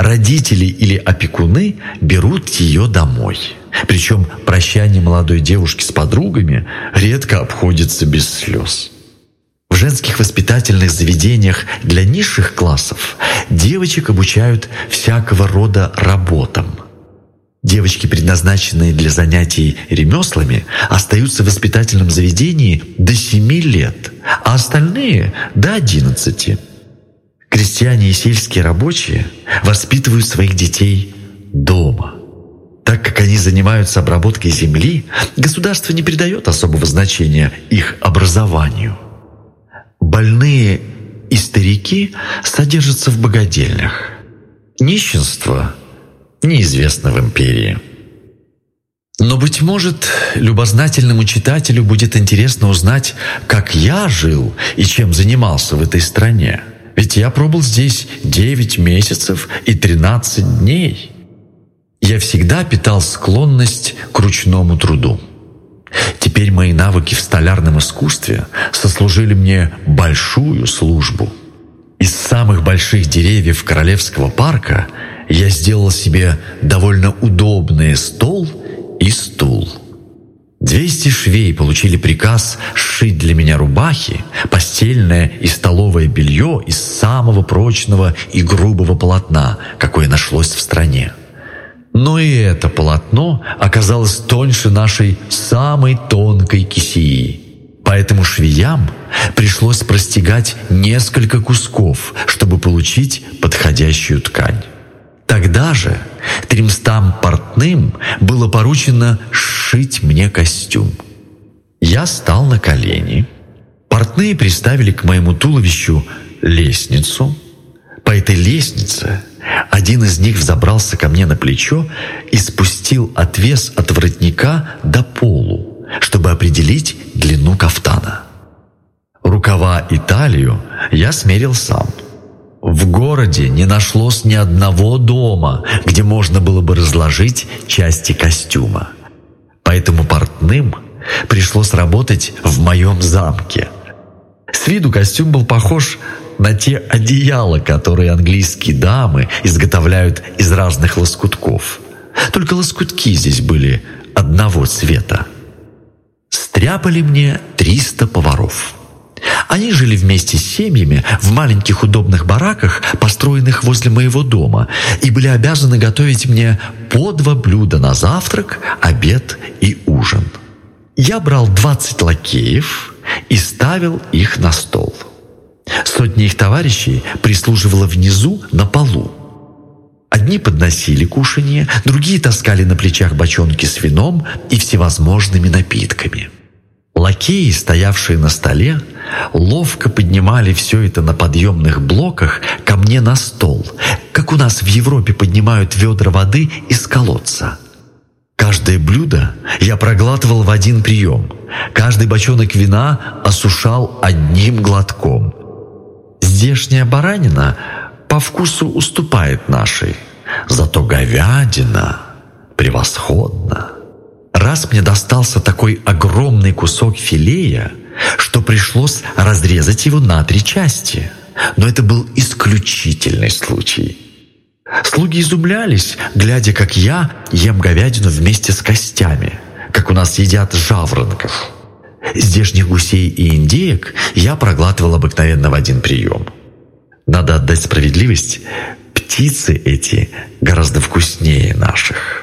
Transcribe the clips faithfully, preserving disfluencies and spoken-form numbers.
родители или опекуны берут ее домой. Причем прощание молодой девушки с подругами редко обходится без слез. В женских воспитательных заведениях для низших классов девочек обучают всякого рода работам. Девочки, предназначенные для занятий ремеслами, остаются в воспитательном заведении до семи лет, а остальные – до одиннадцати. Крестьяне и сельские рабочие воспитывают своих детей дома. Так как они занимаются обработкой земли, государство не придает особого значения их образованию. Больные и старики содержатся в богадельнях. Нищенство неизвестно в империи. Но, быть может, любознательному читателю будет интересно узнать, как я жил и чем занимался в этой стране. Ведь я пробыл здесь девять месяцев и тринадцать дней. Я всегда питал склонность к ручному труду. Теперь мои навыки в столярном искусстве сослужили мне большую службу. Из самых больших деревьев Королевского парка я сделал себе довольно удобный стол и стул. двести швей получили приказ сшить для меня рубахи, постельное и столовое белье из самого прочного и грубого полотна, какое нашлось в стране. Но и это полотно оказалось тоньше нашей самой тонкой кисеи. Поэтому швеям пришлось простегать несколько кусков, чтобы получить подходящую ткань. Тогда же тремстам портным было поручено сшить мне костюм. Я стал на колени. Портные приставили к моему туловищу лестницу. По этой лестнице один из них взобрался ко мне на плечо и спустил отвес от воротника до полу, чтобы определить длину кафтана. Рукава и талию я смерил сам. В городе не нашлось ни одного дома, где можно было бы разложить части костюма. Поэтому портным пришлось работать в моем замке. С виду костюм был похож на те одеяла, которые английские дамы изготовляют из разных лоскутков. Только лоскутки здесь были одного цвета. Стряпали мне триста поваров. Они жили вместе с семьями в маленьких удобных бараках, построенных возле моего дома, и были обязаны готовить мне по два блюда на завтрак, обед и ужин. Я брал двадцать лакеев и ставил их на стол. Сотня их товарищей прислуживала внизу на полу. Одни подносили кушанье, другие таскали на плечах бочонки с вином и всевозможными напитками. Лакеи, стоявшие на столе, ловко поднимали все это на подъемных блоках ко мне на стол, как у нас в Европе поднимают ведра воды из колодца. Каждое блюдо я проглатывал в один прием, каждый бочонок вина осушал одним глотком. Здешняя баранина по вкусу уступает нашей, зато говядина превосходна. Раз мне достался такой огромный кусок филея, что пришлось разрезать его на три части. Но это был исключительный случай. Слуги изумлялись, глядя, как я ем говядину вместе с костями, как у нас едят жаворонков. Здешних гусей и индеек я проглатывал обыкновенно в один прием. Надо отдать справедливость, птицы эти гораздо вкуснее наших.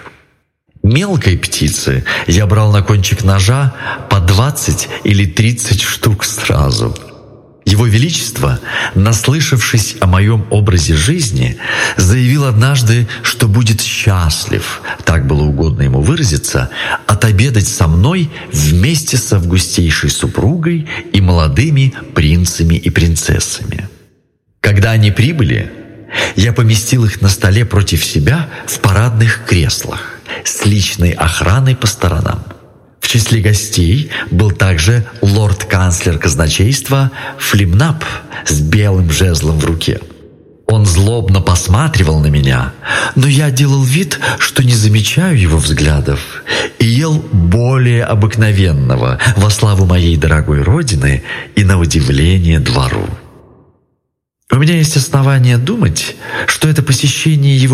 Мелкой птицы я брал на кончик ножа по двадцать или тридцать штук сразу. Его Величество, наслышавшись о моем образе жизни, заявил однажды, что будет счастлив, так было угодно ему выразиться, отобедать со мной вместе с августейшей супругой и молодыми принцами и принцессами. Когда они прибыли, я поместил их на столе против себя в парадных креслах с личной охраной по сторонам. В числе гостей был также лорд-канцлер казначейства Флимнап с белым жезлом в руке. Он злобно посматривал на меня, но я делал вид, что не замечаю его взглядов, и ел более обыкновенного во славу моей дорогой родины и на удивление двору. У меня есть основания думать, что это посещение его